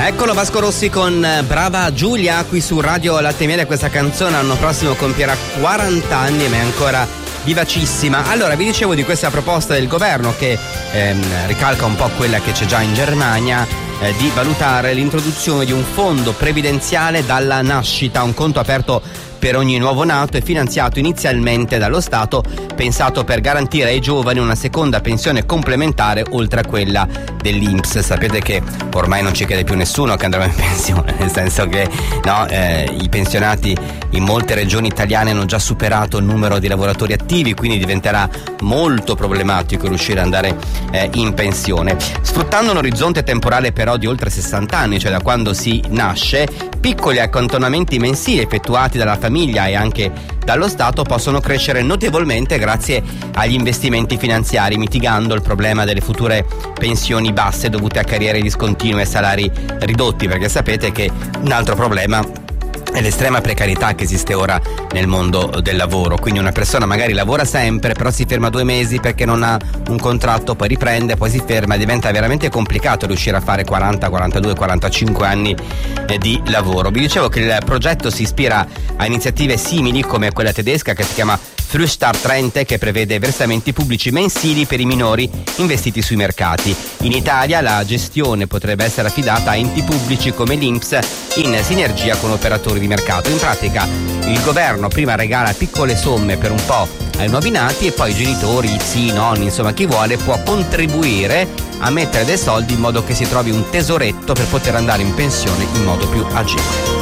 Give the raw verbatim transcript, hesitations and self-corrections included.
Eccolo Vasco Rossi con Brava Giulia qui su Radio Latte e Miele. Questa canzone l'anno prossimo compierà quaranta anni ma è ancora vivacissima. Allora, vi dicevo di questa proposta del governo che ehm, ricalca un po' quella che c'è già in Germania, eh, di valutare l'introduzione di un fondo previdenziale dalla nascita, un conto aperto per ogni nuovo nato e finanziato inizialmente dallo Stato, pensato per garantire ai giovani una seconda pensione complementare oltre a quella dell'I N P S. Sapete che ormai non ci crede più nessuno che andrà in pensione, nel senso che no, eh, i pensionati in molte regioni italiane hanno già superato il numero di lavoratori attivi, quindi diventerà molto problematico riuscire ad andare eh, in pensione. Sfruttando un orizzonte temporale però di oltre sessanta anni, cioè da quando si nasce, piccoli accantonamenti mensili effettuati dalla famiglia e anche dallo Stato possono crescere notevolmente grazie agli investimenti finanziari, mitigando il problema delle future pensioni basse dovute a carriere discontinue e salari ridotti, perché sapete che un altro problema è l'estrema precarietà che esiste ora nel mondo del lavoro. Quindi una persona magari lavora sempre, però si ferma due mesi perché non ha un contratto, poi riprende, poi si ferma, e diventa veramente complicato riuscire a fare quaranta, quarantadue, quarantacinque anni eh, di lavoro. Vi dicevo che il progetto si ispira a iniziative simili come quella tedesca che si chiama Frühstart Rente, che prevede versamenti pubblici mensili per i minori investiti sui mercati. In Italia la gestione potrebbe essere affidata a enti pubblici come l'I N P S in sinergia con operatori di mercato. In pratica il governo prima regala piccole somme per un po' ai nuovi nati e poi i genitori, i zii, i nonni, insomma chi vuole può contribuire a mettere dei soldi in modo che si trovi un tesoretto per poter andare in pensione in modo più agevole.